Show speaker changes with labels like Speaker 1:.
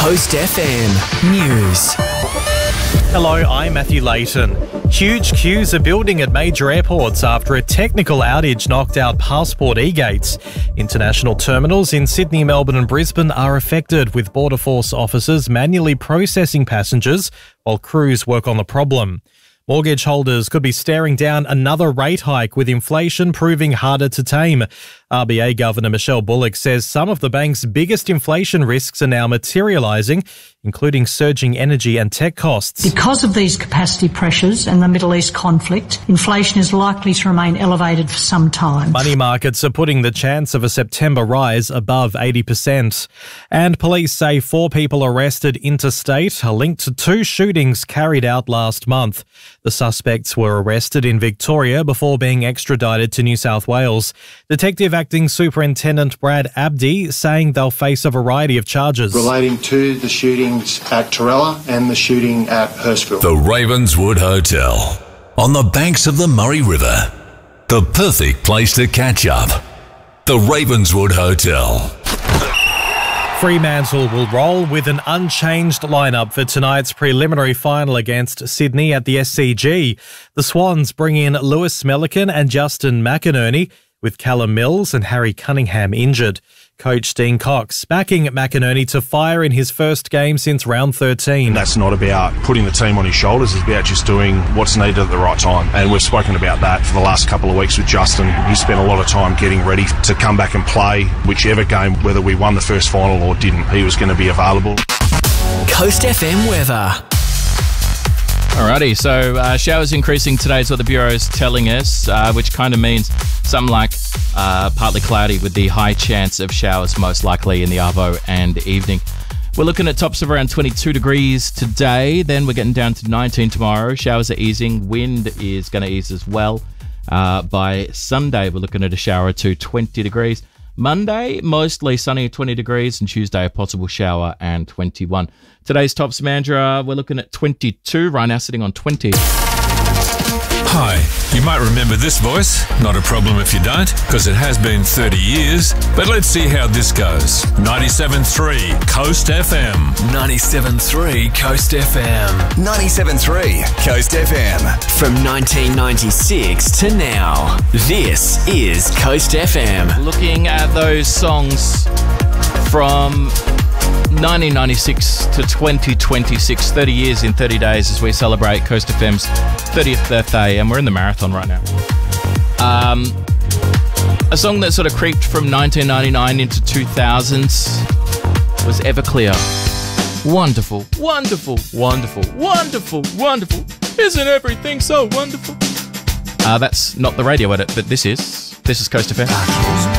Speaker 1: Coast FM News.
Speaker 2: Hello, I'm Matthew Layton. Huge queues are building at major airports after a technical outage knocked out passport e-gates. International terminals in Sydney, Melbourne and Brisbane are affected, with Border Force officers manually processing passengers while crews work on the problem. Mortgage holders could be staring down another rate hike, with inflation proving harder to tame. RBA Governor Michelle Bullock says some of the bank's biggest inflation risks are now materialising, including surging energy and tech costs.
Speaker 3: Because of these capacity pressures and the Middle East conflict, inflation is likely to remain elevated for some time.
Speaker 2: Money markets are putting the chance of a September rise above 80%. And police say 4 people arrested interstate are linked to 2 shootings carried out last month. The suspects were arrested in Victoria before being extradited to New South Wales. Detective Acting Superintendent Brad Abdi saying they'll face a variety of charges
Speaker 4: relating to the shootings at Torella and the shooting at Hurstville.
Speaker 5: The Ravenswood Hotel on the banks of the Murray River. The perfect place to catch up. The Ravenswood Hotel.
Speaker 2: Fremantle will roll with an unchanged lineup for tonight's preliminary final against Sydney at the SCG. The Swans bring in Lewis Melican and Justin McInerney, with Callum Mills and Harry Cunningham injured. Coach Dean Cox backing McInerney to fire in his first game since round 13.
Speaker 6: That's not about putting the team on his shoulders, it's about just doing what's needed at the right time. And we've spoken about that for the last couple of weeks with Justin. He spent a lot of time getting ready to come back and play whichever game, whether we won the first final or didn't. He was going to be available.
Speaker 1: Coast FM weather.
Speaker 7: Alrighty, so showers increasing today is what the Bureau is telling us, which kind of means something like partly cloudy with the high chance of showers most likely in the arvo and evening. We're looking at tops of around 22 degrees today, then we're getting down to 19 tomorrow. Showers are easing, wind is going to ease as well. By Sunday, we're looking at a shower to 20 degrees. Monday, mostly sunny, 20 degrees, and Tuesday, a possible shower and 21. Today's tops, Mandurah, we're looking at 22, right now sitting on 20.
Speaker 5: Hi, you might remember this voice. Not a problem if you don't, because it has been 30 years. But let's see how this goes. 97.3 Coast FM.
Speaker 1: 97.3 Coast FM.
Speaker 8: 97.3 Coast FM.
Speaker 1: From 1996 to now, this is Coast FM.
Speaker 7: Looking at those songs from 1996 to 2026, 30 years in 30 days as we celebrate Coast FM's 30th birthday, and we're in the marathon right now. A song that sort of creeped from 1999 into 2000s was Everclear. Wonderful, wonderful, wonderful, wonderful, wonderful. Isn't everything so wonderful? That's not the radio edit, but this is Coast FM.